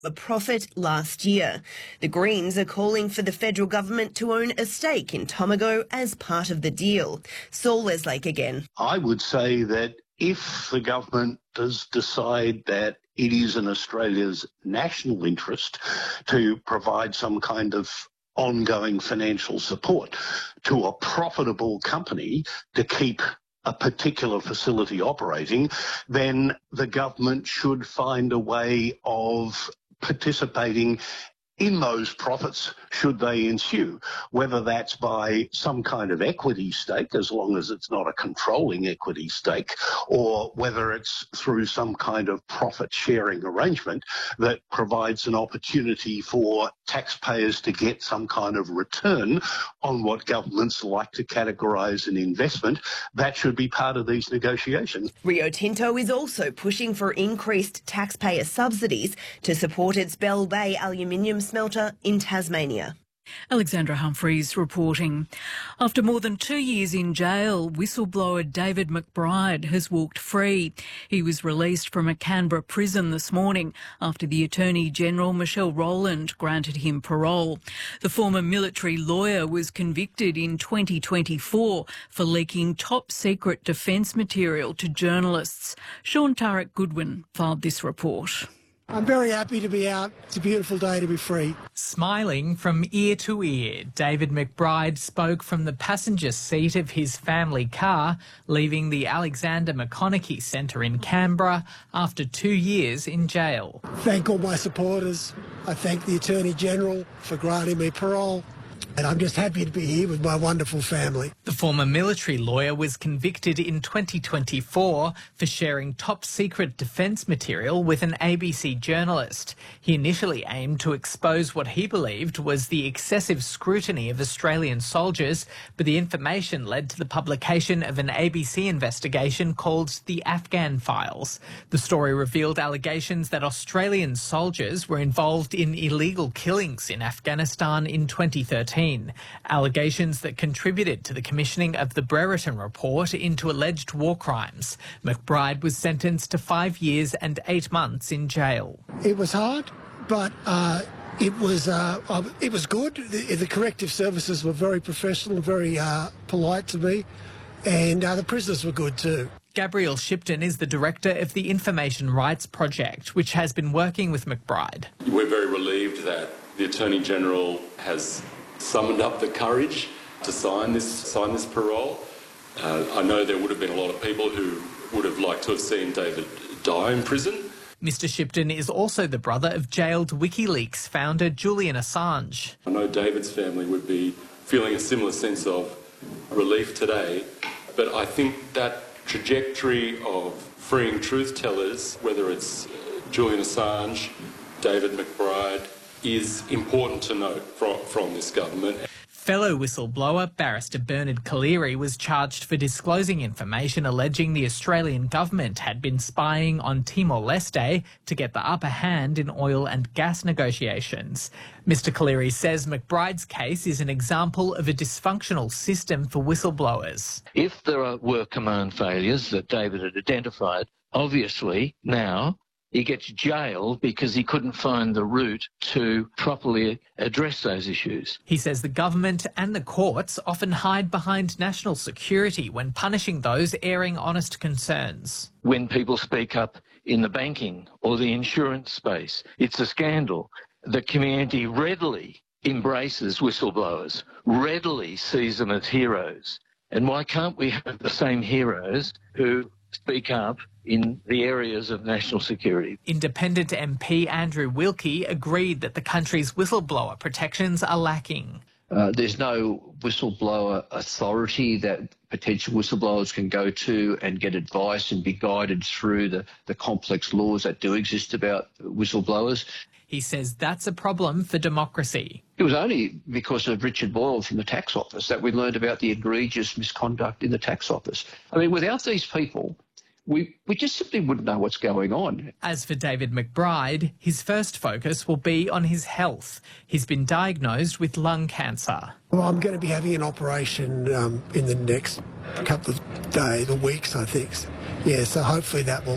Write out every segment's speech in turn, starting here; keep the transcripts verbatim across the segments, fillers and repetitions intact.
a profit last year. The Greens are calling for the federal government to own a stake in Tomago as part of the deal. Saul Westlake again. I would say that if the government does decide that it is in Australia's national interest to provide some kind of ongoing financial support to a profitable company to keep a particular facility operating, then the government should find a way of participating in those profits should they ensue, whether that's by some kind of equity stake, as long as it's not a controlling equity stake, or whether it's through some kind of profit-sharing arrangement that provides an opportunity for taxpayers to get some kind of return on what governments like to categorise an investment. That should be part of these negotiations. Rio Tinto is also pushing for increased taxpayer subsidies to support its Bell Bay aluminium smelter in Tasmania. Alexandra Humphreys reporting. After more than two years in jail, whistleblower David McBride has walked free. He was released from a Canberra prison this morning after the Attorney-General Michelle Rowland granted him parole. The former military lawyer was convicted in twenty twenty-four for leaking top-secret defence material to journalists. Sean Tarek Goodwin filed this report. I'm very happy to be out. It's a beautiful day to be free. Smiling from ear to ear, David McBride spoke from the passenger seat of his family car, leaving the Alexander McConaughey Centre in Canberra after two years in jail. Thank all my supporters. I thank the Attorney-General for granting me parole. And I'm just happy to be here with my wonderful family. The former military lawyer was convicted in twenty twenty-four for sharing top-secret defence material with an A B C journalist. He initially aimed to expose what he believed was the excessive scrutiny of Australian soldiers, but the information led to the publication of an A B C investigation called the Afghan Files. The story revealed allegations that Australian soldiers were involved in illegal killings in Afghanistan in twenty thirteen. Allegations that contributed to the commissioning of the Brereton Report into alleged war crimes. McBride was sentenced to five years and eight months in jail. It was hard, but uh, it was uh, it was good. The, the corrective services were very professional, very uh, polite to me, and uh, the prisoners were good too. Gabrielle Shipton is the director of the Information Rights Project, which has been working with McBride. We're very relieved that the Attorney-General has summoned up the courage to sign this sign this parole. Uh, I know there would have been a lot of people who would have liked to have seen David die in prison. Mister Shipton is also the brother of jailed WikiLeaks founder Julian Assange. I know David's family would be feeling a similar sense of relief today, but I think that trajectory of freeing truth-tellers, whether it's Julian Assange, David McBride, is important to note from, from this government. Fellow whistleblower barrister Bernard Collaery was charged for disclosing information alleging the Australian government had been spying on Timor-Leste to get the upper hand in oil and gas negotiations. Mister Collaery says McBride's case is an example of a dysfunctional system for whistleblowers. If there are, were command failures that David had identified, obviously now he gets jailed because he couldn't find the route to properly address those issues. He says the government and the courts often hide behind national security when punishing those airing honest concerns. When people speak up in the banking or the insurance space, it's a scandal. The community readily embraces whistleblowers, readily sees them as heroes. And why can't we have the same heroes who speak up in the areas of national security? Independent M P Andrew Wilkie agreed that the country's whistleblower protections are lacking. Uh, there's no whistleblower authority that potential whistleblowers can go to and get advice and be guided through the, the complex laws that do exist about whistleblowers. He says that's a problem for democracy. It was only because of Richard Boyle from the tax office that we learned about the egregious misconduct in the tax office. I mean, without these people, we, we just simply wouldn't know what's going on. As for David McBride, his first focus will be on his health. He's been diagnosed with lung cancer. Well, I'm going to be having an operation um, in the next couple of days or weeks, I think. Yeah, so hopefully that will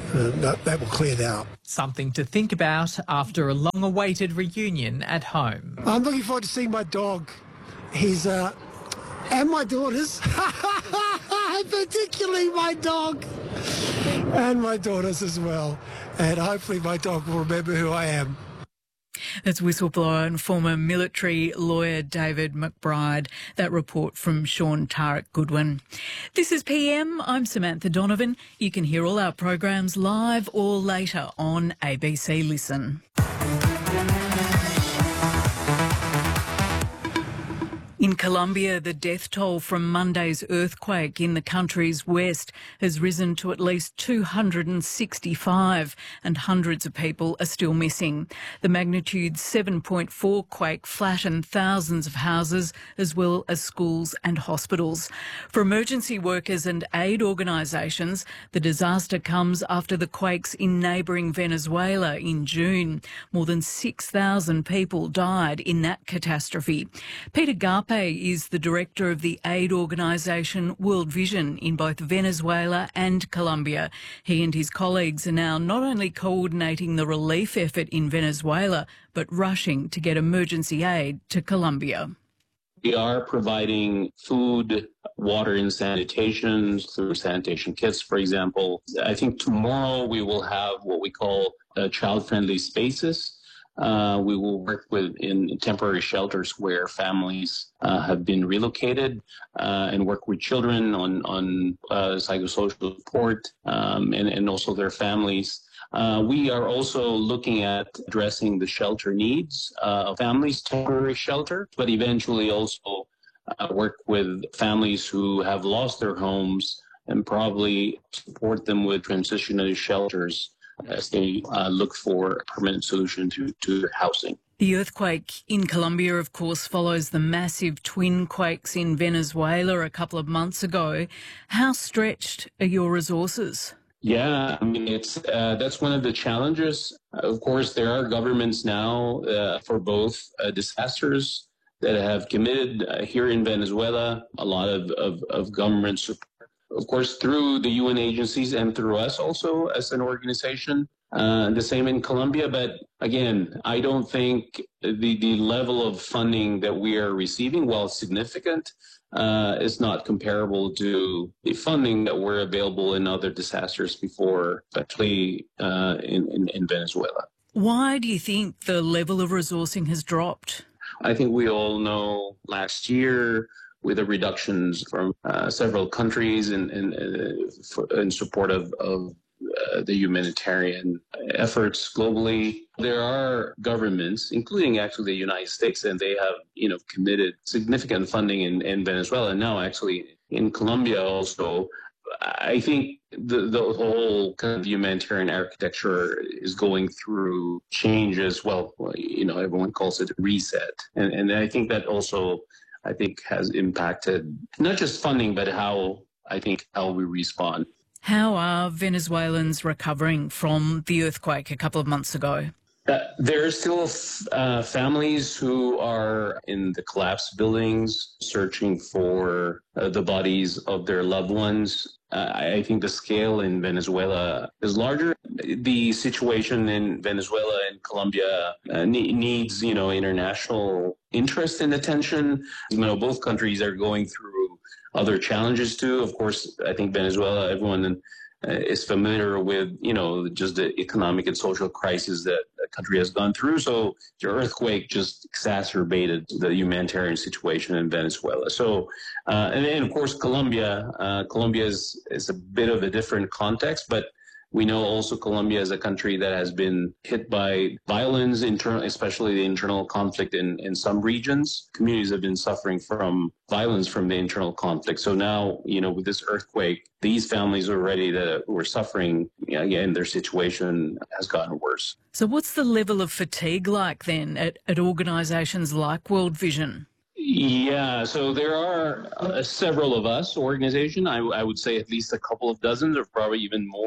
uh, that, that will clear that up. Something to think about after a long-awaited reunion at home. I'm looking forward to seeing my dog. He's, uh, and my daughters, particularly my dog, and my daughters as well. And hopefully my dog will remember who I am. That's whistleblower and former military lawyer David McBride. That report from Sean Tarek Goodwin. This is P M. I'm Samantha Donovan. You can hear all our programs live or later on A B C Listen. In Colombia, the death toll from Monday's earthquake in the country's west has risen to at least two hundred sixty-five, and hundreds of people are still missing. The magnitude seven point four quake flattened thousands of houses as well as schools and hospitals. For emergency workers and aid organisations, the disaster comes after the quakes in neighbouring Venezuela in June. More than six thousand people died in that catastrophe. Peter Garp is the director of the aid organisation World Vision in both Venezuela and Colombia. He and his colleagues are now not only coordinating the relief effort in Venezuela, but rushing to get emergency aid to Colombia. We are providing food, water and sanitation through sanitation kits, for example. I think tomorrow we will have what we call uh, child-friendly spaces. Uh, we will work with in temporary shelters where families uh, have been relocated uh, and work with children on, on uh, psychosocial support um, and, and also their families. Uh, we are also looking at addressing the shelter needs uh, of families, temporary shelter, but eventually also uh, work with families who have lost their homes and probably support them with transitionary shelters as they uh, look for a permanent solution to, to their housing. The earthquake in Colombia, of course, follows the massive twin quakes in Venezuela a couple of months ago. How stretched are your resources? Yeah, I mean, it's uh, that's one of the challenges. Of course, there are governments now uh, for both uh, disasters that have committed uh, here in Venezuela, a lot of, of, of government support. Of course, through the U N agencies and through us also as an organization, uh, the same in Colombia. But again, I don't think the, the level of funding that we are receiving, while significant, uh, is not comparable to the funding that were available in other disasters before, especially uh, in, in, in Venezuela. Why do you think the level of resourcing has dropped? I think we all know last year, with the reductions from uh, several countries in, in, uh, in support of, of uh, the humanitarian efforts globally. There are governments, including actually the United States, and they have, you know, committed significant funding in, in Venezuela, and now actually in Colombia also. I think the, the whole kind of humanitarian architecture is going through change as well. You know, everyone calls it a reset. And, and I think that also I think has impacted not just funding, but how I think how we respond. How are Venezuelans recovering from the earthquake a couple of months ago? Uh, there are still uh, families who are in the collapsed buildings searching for uh, the bodies of their loved ones. Uh, I think the scale in Venezuela is larger. The situation in Venezuela and Colombia uh, ne- needs, you know, international interest and attention. You know, both countries are going through other challenges too. Of course, I think Venezuela, everyone uh, is familiar with, you know, just the economic and social crisis that the country has gone through. So the earthquake just exacerbated the humanitarian situation in Venezuela. So, uh, and then of course, Colombia, uh, Colombia is, is a bit of a different context, but we know also Colombia is a country that has been hit by violence, internal, especially the internal conflict in, in some regions. Communities have been suffering from violence from the internal conflict. So now, you know, with this earthquake, these families already that were suffering, you know, again, their situation has gotten worse. So what's the level of fatigue like then at, at organisations like World Vision? Yeah, so there are uh, several of us organization. I, I would say at least a couple of dozens or probably even more.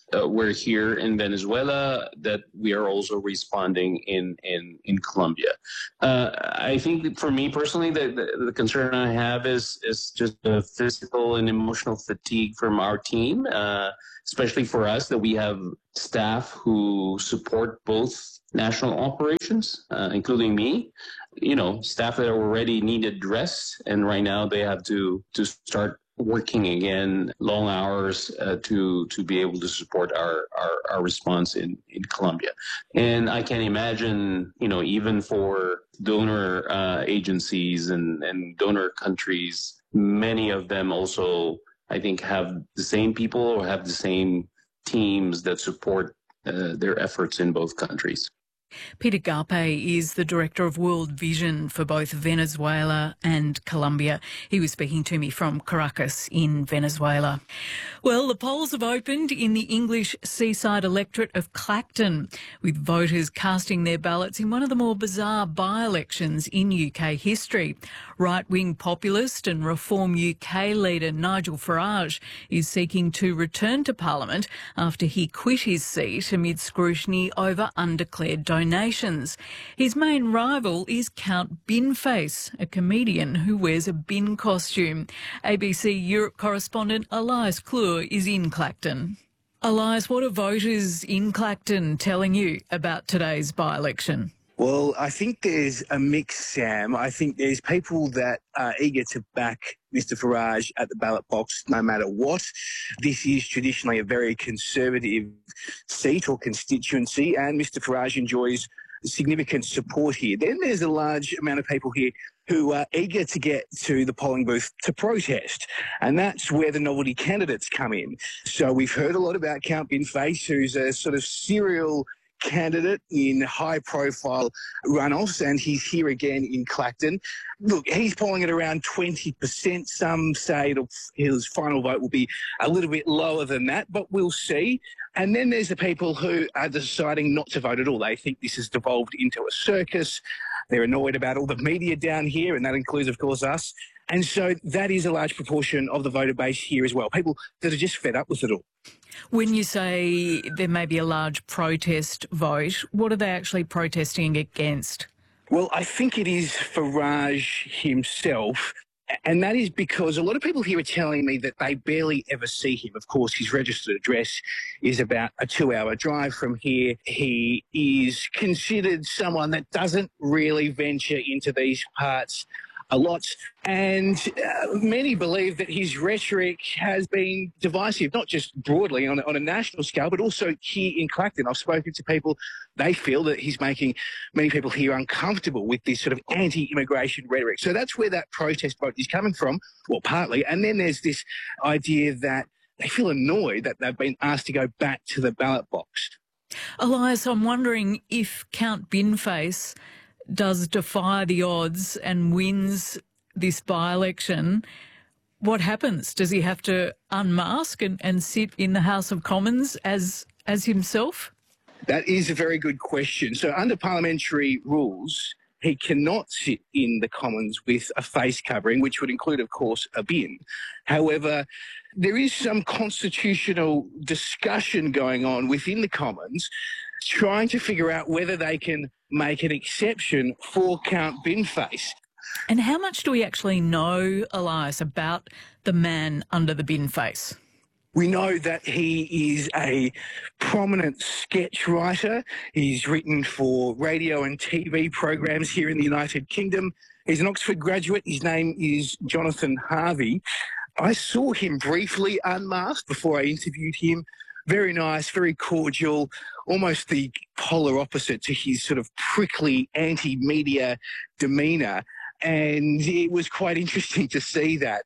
uh, were here in Venezuela, that we are also responding in in, in Colombia. Uh, I think for me personally, the, the, the concern I have is is just the physical and emotional fatigue from our team, uh, especially for us that we have staff who support both national operations, uh, including me. You know, staff that already needed rest, and right now they have to to start working again, long hours uh, to to be able to support our, our, our response in, in Colombia. And I can imagine, you know, even for donor uh, agencies and, and donor countries, many of them also, I think, have the same people or have the same teams that support uh, their efforts in both countries. Peter Garpe is the Director of World Vision for both Venezuela and Colombia. He was speaking to me from Caracas in Venezuela. Well, the polls have opened in the English seaside electorate of Clacton, with voters casting their ballots in one of the more bizarre by-elections in U K history. Right-wing populist and Reform U K leader Nigel Farage is seeking to return to Parliament after he quit his seat amid scrutiny over undeclared donations. His main rival is Count Binface, a comedian who wears a bin costume. A B C Europe correspondent Elias Clure is in Clacton. Elias, what are voters in Clacton telling you about today's by-election? Well, I think there's a mix, Sam. I think there's people that are eager to back Mister Farage at the ballot box no matter what. This is traditionally a very conservative seat or constituency, and Mister Farage enjoys significant support here. Then there's a large amount of people here who are eager to get to the polling booth to protest, and that's where the novelty candidates come in. So we've heard a lot about Count Binface, who's a sort of serial candidate in high-profile runoffs, and he's here again in Clacton. Look, he's polling at around twenty percent. Some say it'll, his final vote will be a little bit lower than that, but we'll see. And then there's the people who are deciding not to vote at all. They think this has devolved into a circus. They're annoyed about all the media down here, and that includes, of course, us. And so that is a large proportion of the voter base here as well, people that are just fed up with it all. When you say there may be a large protest vote, what are they actually protesting against? Well, I think it is Farage himself, and that is because a lot of people here are telling me that they barely ever see him. Of course, his registered address is about a two-hour drive from here. He is considered someone that doesn't really venture into these parts a lot, and uh, many believe that his rhetoric has been divisive, not just broadly on a, on a national scale, but also here in Clacton. I've spoken to people, they feel that he's making many people here uncomfortable with this sort of anti-immigration rhetoric. So that's where that protest vote is coming from, well, partly. And then there's this idea that they feel annoyed that they've been asked to go back to the ballot box. Elias, I'm wondering if Count Binface does defy the odds and wins this by-election, what happens? Does he have to unmask and, and sit in the House of Commons as as himself? That is a very good question. So under parliamentary rules, he cannot sit in the Commons with a face covering, which would include, of course, a bin. However, there is some constitutional discussion going on within the Commons trying to figure out whether they can make an exception for Count Binface. And how much do we actually know, Elias, about the man under the bin face? We know that he is a prominent sketch writer. He's written for radio and T V programs here in the United Kingdom. He's an Oxford graduate. His name is Jonathan Harvey. I saw him briefly unmasked before I interviewed him. Very nice, very cordial, almost the polar opposite to his sort of prickly anti-media demeanour. And it was quite interesting to see that.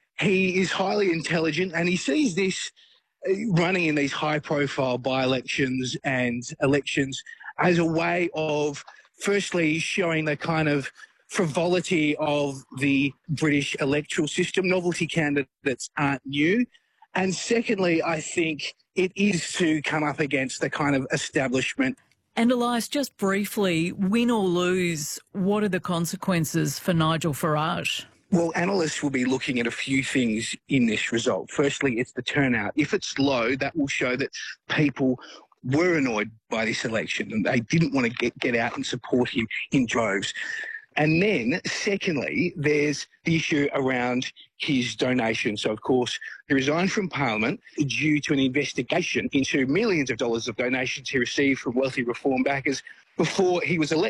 He is highly intelligent, and he sees this running in these high-profile by-elections and elections as a way of, firstly, showing the kind of frivolity of the British electoral system. Novelty candidates aren't new. And secondly, I think it is to come up against the kind of establishment. And Elias, just briefly, win or lose, what are the consequences for Nigel Farage? Well, analysts will be looking at a few things in this result. Firstly, it's the turnout. If it's low, that will show that people were annoyed by this election and they didn't want to get, get out and support him in droves. And then, secondly, there's the issue around his donation. So, of course, he resigned from Parliament due to an investigation into millions of dollars of donations he received from wealthy reform backers before he was elected.